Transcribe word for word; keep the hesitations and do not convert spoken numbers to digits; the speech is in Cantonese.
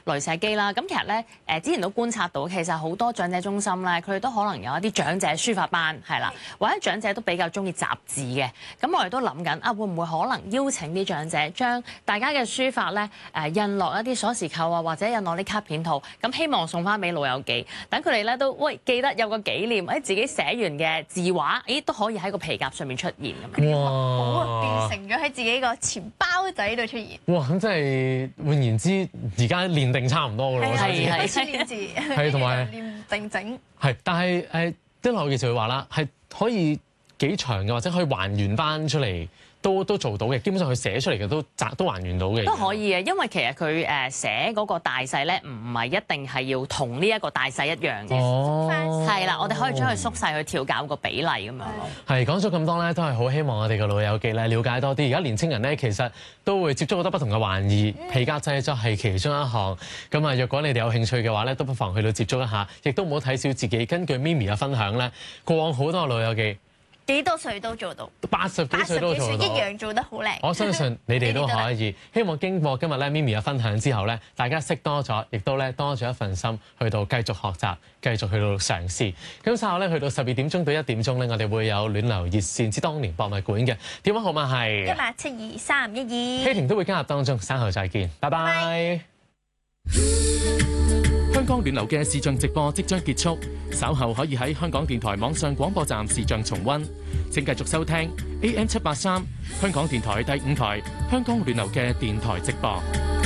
雷射機啦。咁其實咧誒之前都觀察到，其實好多長者中心咧，佢哋都可能有一啲長者書法班係啦，或者長者都比較中意雜誌嘅。咁我哋都諗緊啊，會唔會可能邀請啲長者將大家嘅書法咧誒印落一啲鎖匙扣啊，或者印落啲卡片套，咁希望送翻俾老友記，等佢哋咧都喂記得有個紀念，誒自己寫完嘅字畫，咦都可以喺個皮夾上面出現咁樣。 哇！ 好啊，變成咗喺自己個錢包仔度出現。 哇！咁即係換言之，而家練定差唔多㗎咯。 係係係練字， 係同埋練定整。 係，但係誒啲老友記就會話啦，係可以幾長嘅，或者可以還原翻出嚟。都都做到嘅，基本上佢寫出嚟嘅都摘都還原到嘅。 都可以嘅，因為其實佢誒寫嗰個大細咧，唔係一定係要同呢一個大細一樣嘅。 哦， 係啦，我哋可以將佢縮細去調校個比例咁樣咯。 係講咗咁多咧，都係好希望我哋嘅老友記咧了解多啲。而家年青人咧其實都會接觸好多不同嘅玩意，皮革製作係其中一項。咁啊，若果你哋有興趣嘅話咧，都不妨去到接觸一下，亦都唔好睇小自己。根據 Mimi 嘅分享咧，過往好多嘅老友記。 幾多歲都做到， 八十幾歲都做到， 一樣做得好靚。 我相信你哋都可以。希望經過今日咧 Mimi 嘅分享之後咧，大家識多咗，亦都咧多咗一份心去到繼續學習，繼續去到嘗試。咁稍後咧去到十二點鐘到一點鐘咧，我哋會有暖流熱線之當年博物館嘅電話號碼係一八七二三一二。 希婷都會加入當中，稍後再見，拜拜。 香港暖流嘅視像直播即將結束，稍後可以喺香港電台網上廣播站視像重溫。請繼續收聽 A M 七八三香港電台第五台香港暖流嘅電台直播。